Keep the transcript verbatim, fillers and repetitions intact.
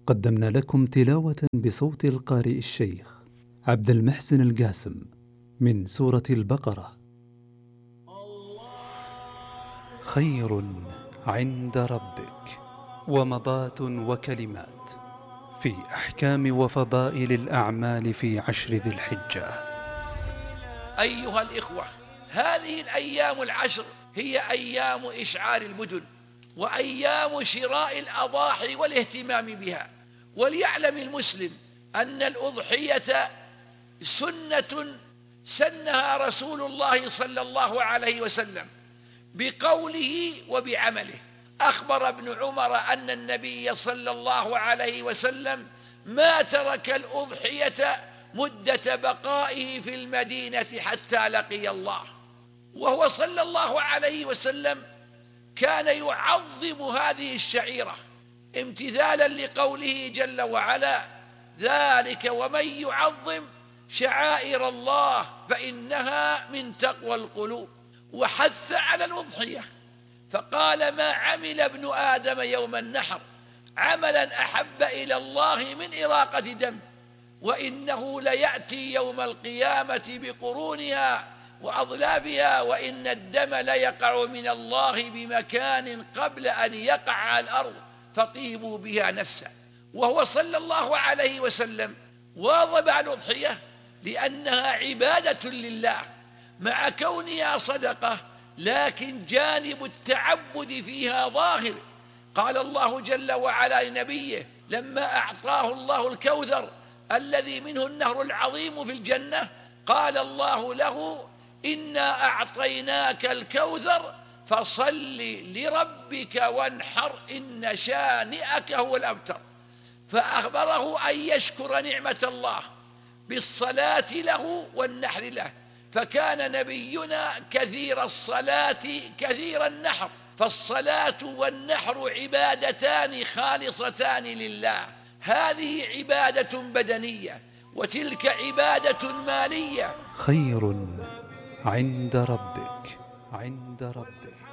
قدمنا لكم تلاوة بصوت القارئ الشيخ عبد المحسن القاسم من سورة البقرة. خير عند ربك ومضات وكلمات في أحكام وفضائل الأعمال في عشر ذي الحجة. أيها الإخوة، هذه الأيام العشر هي أيام إشعار المدن وأيام شراء الأضاحي والاهتمام بها. وليعلم المسلم أن الأضحية سنة سنها رسول الله صلى الله عليه وسلم بقوله وبعمله. أخبر ابن عمر أن النبي صلى الله عليه وسلم ما ترك الأضحية مدة بقائه في المدينة حتى لقي الله، وهو صلى الله عليه وسلم كان يعظم هذه الشعيرة امتثالا لقوله جل وعلا: ذلك ومن يعظم شعائر الله فإنها من تقوى القلوب. وحث على الأضحية فقال: ما عمل ابن آدم يوم النحر عملا أحب إلى الله من إراقة دم، وإنه ليأتي يوم القيامة بقرونها وأضلافها، وإن الدم ليقع من الله بمكان قبل أن يقع على الأرض فطيبوا بها نفسا. وهو صلى الله عليه وسلم واظب على الأضحية لأنها عبادة لله مع كونها صدقة، لكن جانب التعبد فيها ظاهر. قال الله جل وعلا لنبيه لما أعطاه الله الكوثر الذي منه النهر العظيم في الجنة، قال الله له: إنا أعطيناك الكوثر فصل لربك وانحر إن شانئك هو الأبتر. فأخبره أن يشكر نعمة الله بالصلاة له والنحر له، فكان نبينا كثير الصلاة كثير النحر، فالصلاة والنحر عبادتان خالصتان لله. هذه عبادة بدنية وتلك عبادة مالية. خير عند ربك عند ربك